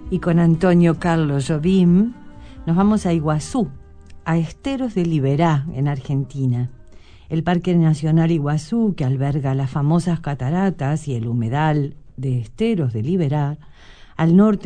Y con Antonio Carlos Jobim nos vamos a Iguazú, a Esteros de Liberá, en Argentina. El Parque Nacional Iguazú, que alberga las famosas cataratas y el humedal de Esteros de Liberá, al norte